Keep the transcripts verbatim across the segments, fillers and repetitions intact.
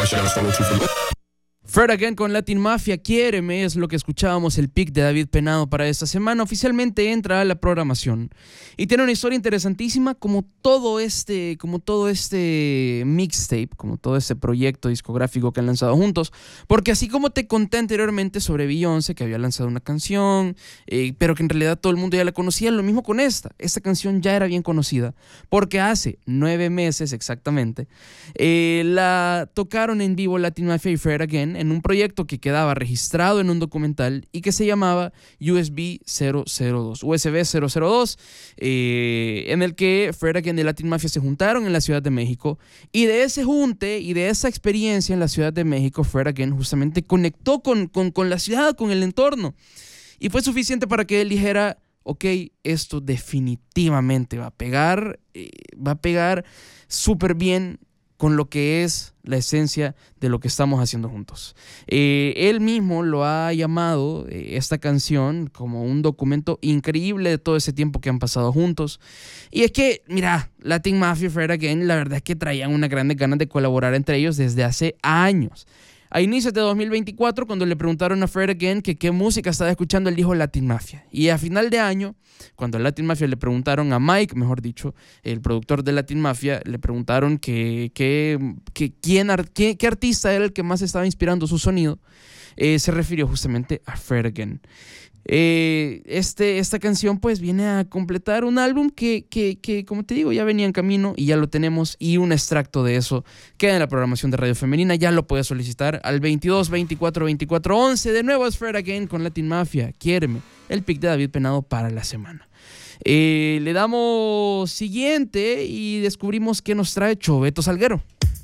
Fred Again con Latin Mafia, Quiéreme, es lo que escuchábamos, el pick de David Penado para esta semana. Oficialmente entra a la programación y tiene una historia interesantísima, como todo este, como todo este mixtape, como todo este proyecto discográfico que han lanzado juntos, porque así como te conté anteriormente sobre Beyoncé, que había lanzado una canción, eh, pero que en realidad todo el mundo ya la conocía, lo mismo con esta. Esta canción ya era bien conocida, porque hace nueve meses exactamente, eh, la tocaron en vivo Latin Mafia y Fred Again en un proyecto que quedaba registrado en un documental y que se llamaba U S B cero cero dos, U S B cero cero dos, eh, en el que Fred Again y Latin Mafia se juntaron en la Ciudad de México, y de ese junte y de esa experiencia en la Ciudad de México, Fred Again justamente conectó con, con, con la ciudad, con el entorno, y fue suficiente para que él dijera: ok, esto definitivamente va a pegar, eh, va a pegar súper bien con lo que es la esencia de lo que estamos haciendo juntos. Eh, él mismo lo ha llamado, eh, esta canción, como un documento increíble de todo ese tiempo que han pasado juntos. Y es que, mira, Latin Mafia y Fred Again, la verdad es que traían unas grandes ganas de colaborar entre ellos desde hace años. A inicios de dos mil veinticuatro, cuando le preguntaron a Fred Again que qué música estaba escuchando, él dijo Latin Mafia. Y a final de año, cuando a Latin Mafia le preguntaron, a Mike, mejor dicho, el productor de Latin Mafia, le preguntaron que, que, que quién, qué, qué artista era el que más estaba inspirando su sonido, eh, se refirió justamente a Fred Again. Eh, este, esta canción pues viene a completar un álbum que, que, que, como te digo, ya venía en camino y ya lo tenemos, y un extracto de eso queda en la programación de Radio Femenina. Ya lo puedes solicitar al veintidós veinticuatro veinticuatro once. De nuevo es Fred Again con Latin Mafia, Quiéreme, el pick de David Penado para la semana. Eh, le damos siguiente y descubrimos qué nos trae Choveto Salguero.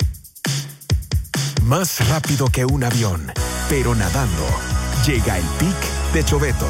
Más rápido que un avión, pero nadando, llega el pick de Choveto.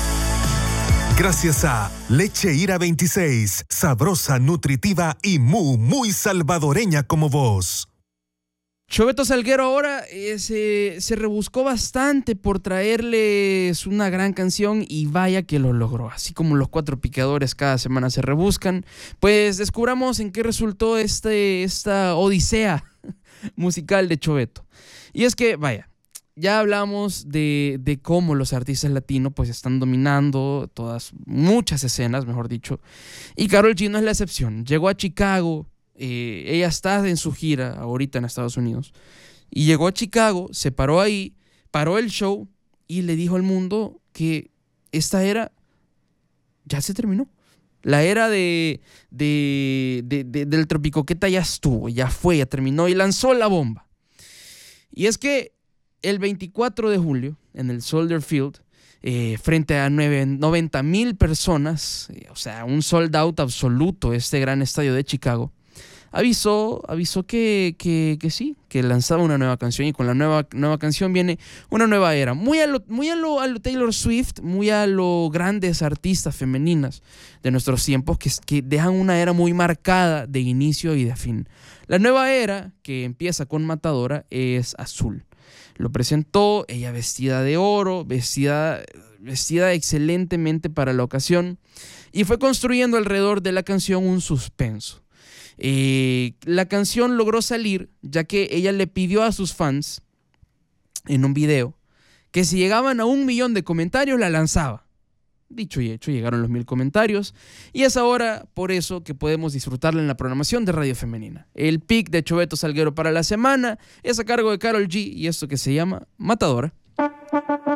Gracias a Leche Ira veintiséis, sabrosa, nutritiva y muy, muy salvadoreña como vos. Choveto Salguero ahora eh, se, se rebuscó bastante por traerles una gran canción, y vaya que lo logró. Así como los cuatro picadores cada semana se rebuscan, pues descubramos en qué resultó este, esta odisea musical de Choveto. Y es que, vaya, ya hablamos de, de cómo los artistas latinos pues están dominando todas, muchas escenas, mejor dicho. Y Karol G no es la excepción. Llegó a Chicago, eh, ella está en su gira ahorita en Estados Unidos, y llegó a Chicago, se paró ahí, paró el show y le dijo al mundo que esta era ya se terminó. La era de, de, de, de, del Tropicoqueta ya estuvo, ya fue, ya terminó, y lanzó la bomba. Y es que el veinticuatro de julio, en el Soldier Field, eh, frente a noventa mil personas, eh, o sea, un sold out absoluto, este gran estadio de Chicago, avisó, avisó que, que, que sí, que lanzaba una nueva canción, y con la nueva, nueva canción viene una nueva era, muy a lo, muy a lo, a lo Taylor Swift, muy a lo grandes artistas femeninas de nuestros tiempos, que, que dejan una era muy marcada de inicio y de fin. La nueva era, que empieza con Matadora, es Azul. Lo presentó ella vestida de oro, vestida, vestida excelentemente para la ocasión, y fue construyendo alrededor de la canción un suspenso. Eh, la canción logró salir ya que ella le pidió a sus fans en un video que si llegaban a un millón de comentarios la lanzaba. Dicho y hecho, llegaron los mil comentarios, y es ahora por eso que podemos disfrutarla en la programación de Radio Femenina. El pick de Choveto Salguero para la semana es a cargo de Karol G, y esto que se llama Matadora.